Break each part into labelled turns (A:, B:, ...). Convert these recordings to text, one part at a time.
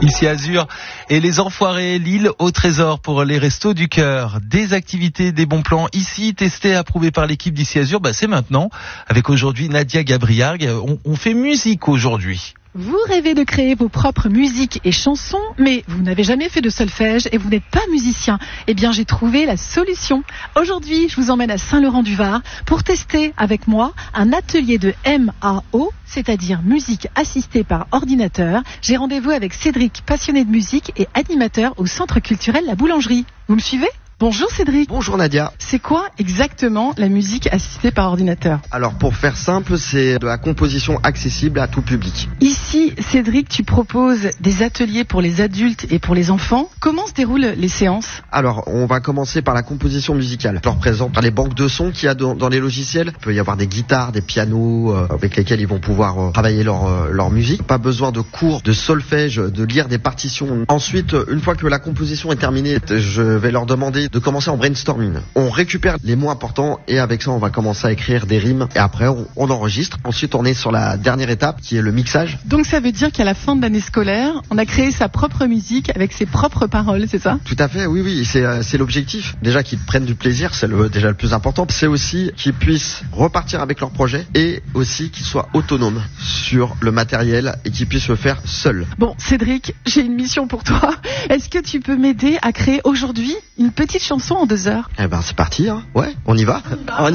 A: Ici Azur et les Enfoirés, l'île au trésor pour les Restos du Cœur. Des activités, des bons plans ici, testés, approuvés par l'équipe d'Ici Azur. C'est maintenant, avec aujourd'hui Nadia Gabriarg. On fait musique aujourd'hui.
B: Vous rêvez de créer vos propres musiques et chansons, mais vous n'avez jamais fait de solfège et vous n'êtes pas musicien. Eh bien, j'ai trouvé la solution. Aujourd'hui, je vous emmène à Saint-Laurent-du-Var pour tester avec moi un atelier de MAO, c'est-à-dire musique assistée par ordinateur. J'ai rendez-vous avec Cédric, passionné de musique et animateur au Centre culturel La Boulangerie. Vous me suivez ? Bonjour Cédric.
C: Bonjour Nadia.
B: C'est quoi exactement la musique assistée par ordinateur ?
C: Alors pour faire simple, c'est de la composition accessible à tout public.
B: Ici, Cédric, tu proposes des ateliers pour les adultes et pour les enfants. Comment se déroulent les séances ?
C: Alors on va commencer par la composition musicale. Je leur présente les banques de sons qu'il y a dans les logiciels. Il peut y avoir des guitares, des pianos avec lesquels ils vont pouvoir travailler leur musique. Pas besoin de cours de solfège, de lire des partitions. Ensuite, une fois que la composition est terminée, je vais leur demander de commencer en brainstorming. On récupère les mots importants et avec ça on va commencer à écrire des rimes et après on enregistre. Ensuite on est sur la dernière étape qui est le mixage.
B: Donc ça veut dire qu'à la fin de l'année scolaire, on a créé sa propre musique avec ses propres paroles, c'est ça ?
C: Tout à fait, oui, c'est l'objectif. Déjà qu'ils prennent du plaisir, c'est déjà le plus important. C'est aussi qu'ils puissent repartir avec leur projet et aussi qu'ils soient autonomes sur le matériel et qu'ils puissent le faire seuls.
B: Bon Cédric, j'ai une mission pour toi. Est-ce que tu peux m'aider à créer aujourd'hui une petite chanson en 2 heures ?
C: Eh ben c'est parti, hein. Ouais, on y va.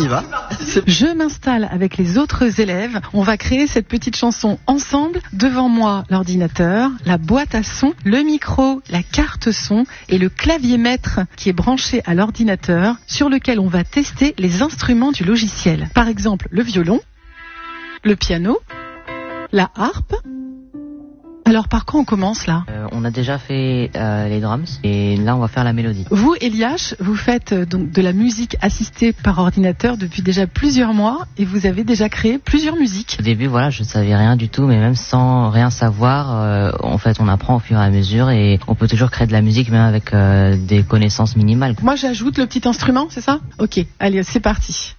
B: Je m'installe avec les autres élèves. On va créer cette petite chanson ensemble. Devant moi, l'ordinateur, la boîte à son, le micro, la carte son et le clavier maître qui est branché à l'ordinateur sur lequel on va tester les instruments du logiciel. Par exemple, le violon, le piano, la harpe. Alors par quoi on commence là ?
D: On a déjà fait les drums et là on va faire la mélodie.
B: Vous, Eliash, vous faites donc de la musique assistée par ordinateur depuis déjà plusieurs mois et vous avez déjà créé plusieurs musiques.
D: Au début, je ne savais rien du tout, mais même sans rien savoir, en fait, on apprend au fur et à mesure et on peut toujours créer de la musique même avec des connaissances minimales.
B: Moi, j'ajoute le petit instrument, c'est ça ? Ok, allez, c'est parti.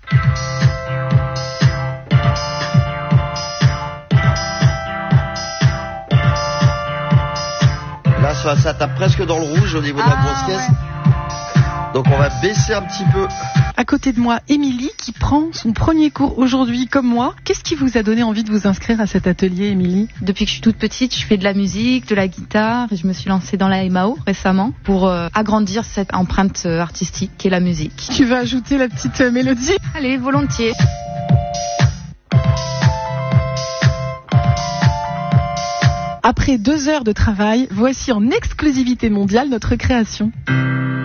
C: Là, ça tape presque dans le rouge au niveau de la grosse caisse. Donc on va baisser un petit peu.
B: À côté de moi, Émilie, qui prend son premier cours aujourd'hui comme moi. Qu'est-ce qui vous a donné envie de vous inscrire à cet atelier, Émilie ?
E: Depuis que je suis toute petite, je fais de la musique, de la guitare. Et je me suis lancée dans la MAO récemment pour agrandir cette empreinte artistique qu'est la musique.
B: Tu veux ajouter la petite mélodie ?
E: Allez, volontiers.
B: Après 2 heures de travail, voici en exclusivité mondiale notre création.